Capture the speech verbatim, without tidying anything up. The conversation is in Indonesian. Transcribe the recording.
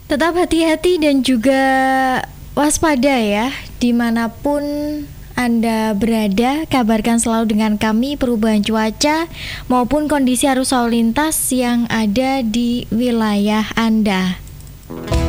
Tetap hati-hati dan juga waspada ya, dimanapun Anda berada. Kabarkan selalu dengan kami perubahan cuaca maupun kondisi arus lalu lintas yang ada di wilayah Anda.